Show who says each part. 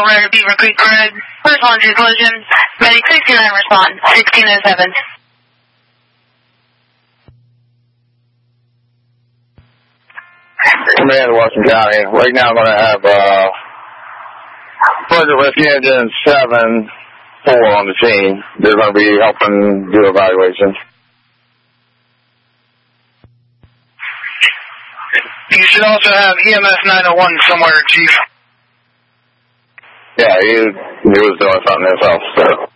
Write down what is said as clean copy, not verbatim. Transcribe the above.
Speaker 1: Road, Beaver Creek Road. First one to collision. Medic 69 respond. 1607.
Speaker 2: Command Washington County. Right now I'm going to have Further Whiskey Engine 7-4 on the scene. They're going to be helping do evaluations.
Speaker 3: You should also have EMS 901 somewhere, Chief.
Speaker 2: Yeah, he was doing something himself, so.